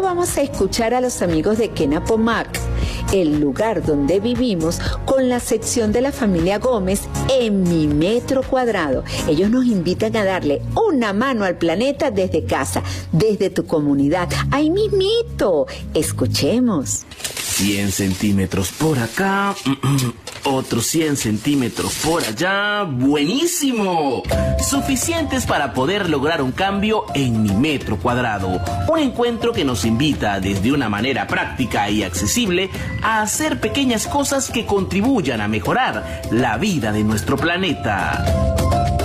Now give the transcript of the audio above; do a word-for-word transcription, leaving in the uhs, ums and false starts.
vamos a escuchar a los amigos de Kenapomac, el lugar donde vivimos, con la sección de la familia Gómez en Mi Metro Cuadrado. Ellos nos invitan a darle una mano al planeta desde casa, desde tu comunidad. ¡Ahí mismito! Escuchemos. cien centímetros por acá, otros cien centímetros por allá. ¡Buenísimo! Suficientes para poder lograr un cambio en Mi Metro Cuadrado. Un encuentro que nos invita desde una manera práctica y accesible a hacer pequeñas cosas que contribuyan a mejorar la vida de nuestro planeta.